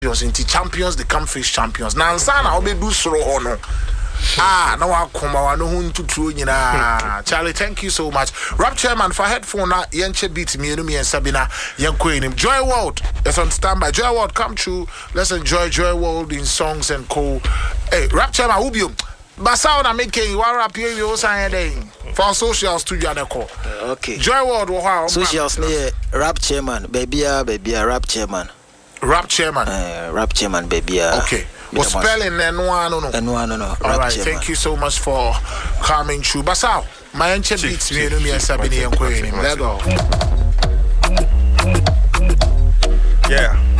into champions, they come face champions. Now, Sana, I'll be do so on. Now I'll come out to true. Charlie, thank you so much. Rap chairman for headphone. Yenche beat me and Sabina. Yanquin. Joy World is on standby. Joy World, come true. Let's enjoy Joy World in songs and co. Hey, rap chairman, who be Basao na make you are up here. You say for social studio na call. Okay. Joy World, wow. Socials near rap chairman, baby, rap chairman. Rap chairman. Rap chairman, baby. Okay. Well, spelling no. All right. Chairman. Thank you so much for coming through. Basao, my enche beats me and Sabini and Queen. Let go. Yeah.